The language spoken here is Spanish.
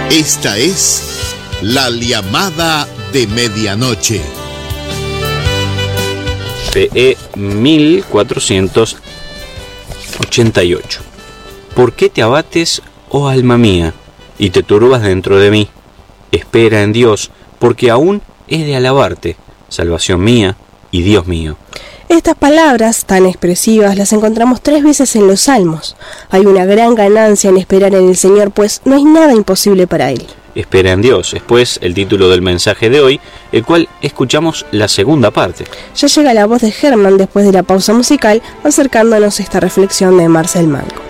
Esta es la llamada de medianoche. PE 1488. ¿Por qué te abates, oh alma mía, y te turbas dentro de mí? Espera en Dios, porque aún he de alabarte, salvación mía y Dios mío. Estas palabras tan expresivas las encontramos 3 veces en los Salmos. Hay una gran ganancia en esperar en el Señor, pues no hay nada imposible para Él. Espera en Dios es pues el título del mensaje de hoy, el cual escuchamos la segunda parte. Ya llega la voz de Germán después de la pausa musical, acercándonos esta reflexión de Marcel Manco.